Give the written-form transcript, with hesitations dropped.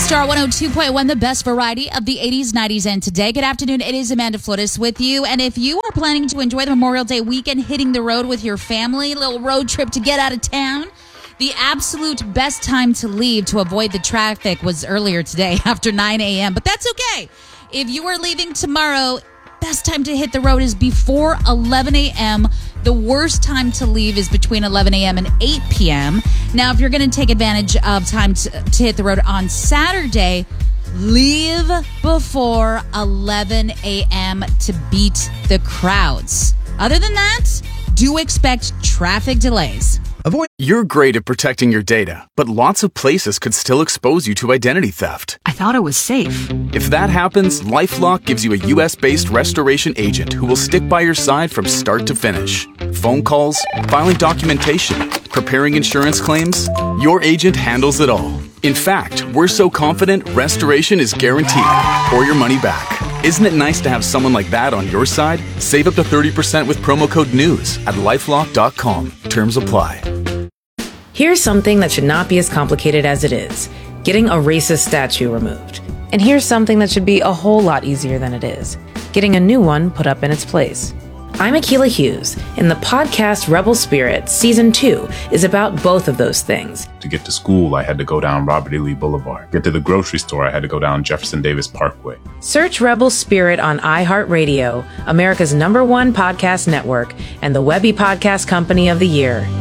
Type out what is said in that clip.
Star 102.1, the best variety of the 80s, 90s, and today. Good afternoon. It is Amanda Flores with you. And if you are planning to enjoy the Memorial Day weekend, hitting the road with your family, a little road trip to get out of town, the absolute best time to leave to avoid the traffic was earlier today after 9 a.m. But that's okay. If you are leaving tomorrow, best time to hit the road is before 11 a.m. The worst time to leave is between 11 a.m. and 8 p.m. Now, if you're going to take advantage of time to hit the road on Saturday, leave before 11 a.m. to beat the crowds. Other than that, do expect traffic delays. You're great at protecting your data, but lots of places could still expose you to identity theft. I thought it was safe. If that happens, LifeLock gives you a U.S.-based restoration agent who will stick by your side from start to finish. Phone calls, filing documentation, preparing insurance claims, your agent handles it all. In fact, we're so confident restoration is guaranteed or your money back. Isn't it nice to have someone like that on your side? Save up to 30% with promo code NEWS at LifeLock.com. Terms apply. Here's something that should not be as complicated as it is: getting a racist statue removed. And here's something that should be a whole lot easier than it is: getting a new one put up in its place. I'm Akilah Hughes, and the podcast Rebel Spirit Season 2 is about both of those things. To get to school, I had to go down Robert E. Lee Boulevard. Get to the grocery store, I had to go down Jefferson Davis Parkway. Search Rebel Spirit on iHeartRadio, America's #1 podcast network, and the Webby Podcast Company of the Year.